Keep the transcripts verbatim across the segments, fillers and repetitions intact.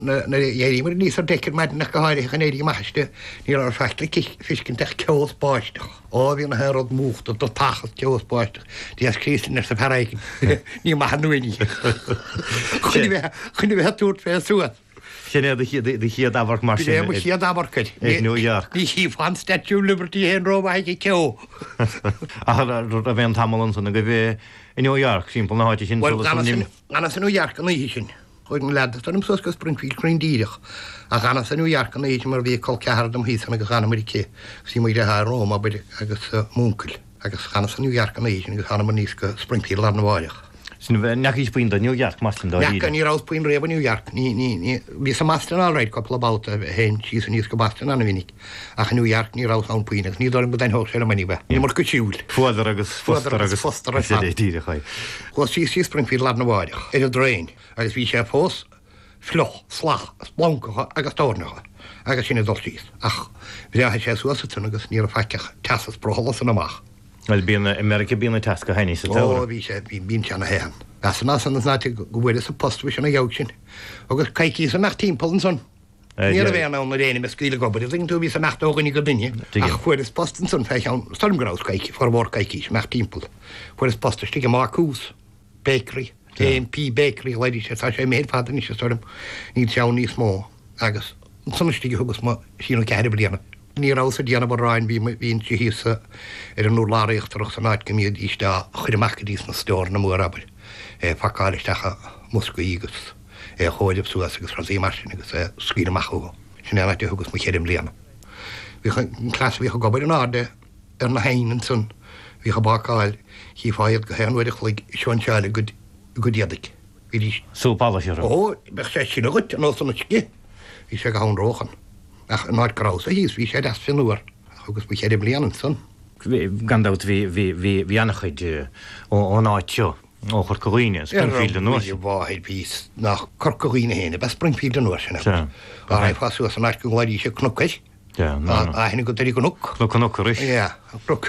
na dhéirí mar níos ar deicir maid nach go háirí chanéirí maiiste ní ar feicla fiscin teach ceos báisteach á bhí na herod múchta do tachas ceos báisteach dí as crístin ar sa paraigin ní maithnuiní chuine bheith túirt fé suas. Sinné de chiad ábhar mar sin. Bé chiad ábharcaid. Ag New York. Ní hí fan Statue of Liberty hen róbhaige ceo. A a bhéon tamlan sanna go bheith in New York simple na háite sin. Well, gana san New York an í sin. Chuig an lead tanm sos go Springfield cruin díireach a gana san New York an éidir mar bhí col cehardam hí sanna go chana Americé sí mu de ha Roma bud agus múncail agus chana san New York an éidir agus chana mar níos go Springfield ar na bháileach. Sin bheith neachís buin do New York mas do. Neach ní rás buin réb New York ní ní ní bhí sa mastan alreid couple about hen sí san níos go bastan anna vinnig ach New York ní rás an puinach ní dorm bud ein hos ar mani be. Ní mar go siúil. Fuadar agus fostar agus fostar a díide chai. Chos sí sí Springfield ar na bháileach. Idir drain agus bhí sé fós floch, slach, sploncacha agus tórnacha agus sinna dultís. Ach, bhí a sé suasatan agus ní a feiceach tasas brocholas an amach. Well bíon America bíon tas go haine sa tá. Ó bhí sé bíon seanna héan. As ná san náte go bhfuil sa post bhí sena jaug sin. Agus caiicí sa nach timppel an son. Ní a bhéna an réine me scríle gobad, ring tú bhí sa nacht óganí go duine. Ach chuir is post an son feich an stormgrás caiici for bhór caiici nach timppel. Chuir is post stig a Marcús, Bakery, A and P Bakery leidir sé tá sé méid fadan is storm ní teann níos mó agus son stig thugus má sína ceir bliana. Ní rás a díana ráin bhí hín si hísa ar an núr láíochttarach san áid gomíad iste chuir amachchadís na stór na mórabal facáiristecha musca ígus choideh suas agus frasí mar sin agus scíad amachú sin éite thugus mu chéidir bliana. Bhí clas bhí gobair an áde ar na hainan san bhí bááil hí fáiad go héanhaidir chuig seán seáile go diadig. Súpála sé. Ó, be sé sin gut an sanna cí hí sé go hán róchan. Ach náid grás a hís bhí sé as finúar agus bu chéidir blianaan san. Gandát hí annachchuid ó náiteo ó chur coghine Springfield an nuair. Bháid vís nach corcoghine héine be Springfield an nuair sin. Á raibh fasú san náid go gláidí sé cnuccaid. A hinna go darí go nuc. Lo cnuccar is? Ja, brug.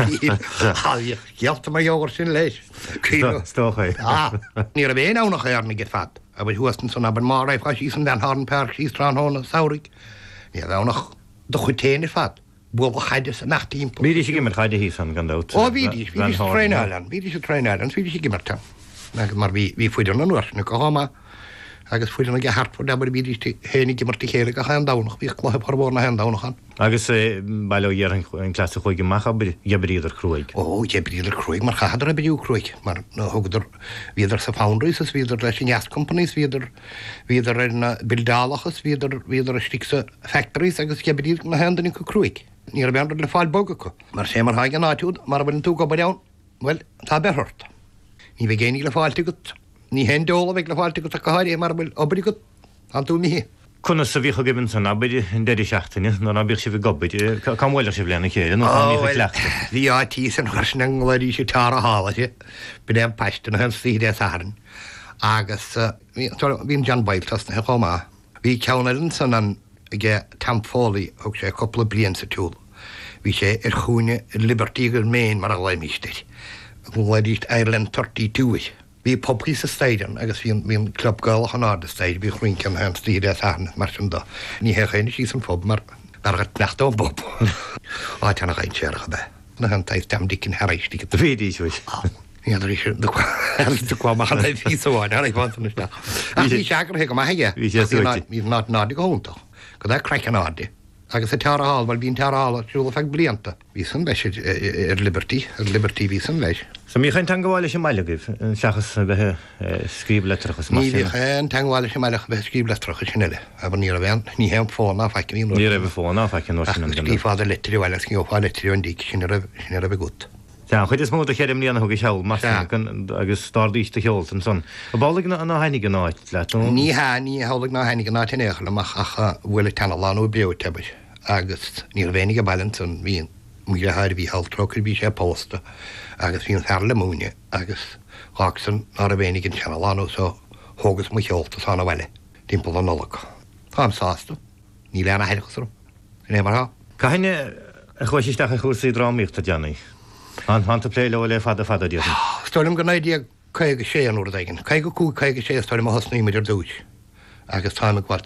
Gealta mar jógar sin leis. Stóchaid. Ní a bhéon ánach arna get fad. A bhfuil huastan san aber mar raibh fas ísan den Harden Park sís trán hóna Saurig. Ja, bheannach do chutéine fad. Bú chaide sa nach timp. Bhí sé gimar chaide hí san gandát. Ó bhí hí trein bhí sé trein bhí sé gimar tam. Mar bhí bhfuidir an nuair na go háma agus fuidir na hartfu debar bhí hénig gimartí chéile a chaan dánach bhí chluthe parbór na hen dánachan. Agus bailó dhéar an clasa chuig macha gebríidir cruig. Ó gebríidir cruig mar chahadar a beú cruig mar na thugadidir víidir sa foundries is víidir leis sin gas companies víidir víidir na bildálachas víidir víidir a stigsa factories agus gebríidir na hendaní go cruig. Ní a bhean le fáil boga go. Mar sé mar haig an áitiúd mar bhfuil tú go bailán, well, tá berhort. Ní bheith génig le fáilte gut. Ní hen dóla bheith le fáilte gut a gohair mar bhfuil obair gut an tú mihí. Conna sa bhícha gibann san abid in deidir seachtaine nó na bhíh sé bh gobaid cá bhfuil sé bhléanana chéile nó ní leachta. Bhí átí san chusin an gláirí sé tá a hálaise be an peiste na hen síide san agus bhín John Bailtas na chomá. Bhí ceannarin san an ige tampfólaí thug sé coppla blian sa túl. Bhí sé ar chúine Liberty gur méin mar a leimísteir. Gláidíist Ireland thirty-two. Bhí poblí sa staidir agus bhíon clubgáil an áda staid bhí chuin hen stíide san mar sin do. Ní héchéine sí san fob mar ar nachtó bob. Á tena chain séach be. Na hen taid tam dicin heréistí. De fédí suis. Iadar is de quá mar an fí sáin ar bhaintna sta. Bhí seagar he go maithe. Bhí sé hí ná nádi go húnta. Go d creic an ádi. Agus a tearháil bhil bín tearhála siúla feag blianta. Bhí san leis ar Liberty, ar Liberty bhí san leis. Sa mí chain tangáile sem meileh seachas bheitthe scríb letrachas Ní bhí chéan tangáile sem meilech bheith scríb letracha sinile, a ní a bhean, ní héan fána feic ní. Ní a bh fána feic an orsin an gan. Ní fáda letri bhile cí óá letri an díc sin a bh gut. Tá chuid is mó a chéidir líana thug seáil mar agus stádaíiste cheolta an son. A bála an hainnig an áit le. Ní ha ní hálaigh ná hainnig an áit éachla amach acha bhfuil tena láú beú tebeid agus ní bhénig a bailint an bhíon muile hair bhí haltrochar bhí sé pósta agus bhíon thar le múne agus chásan ná a bhénig an tena láú so thugus mu cheolta sána bhile timppla an nolach. Táim sásta ní leanna heidirchasú in émartha. Caine a chuisisteach a chusaí rámíocht a deanaí. An hananta pléile le fada fada díos. Stolim go naidí caiige sé an úr aigen. Cai go cú caiige sé stolim a hosnaí meidir dúis. agus tána gháil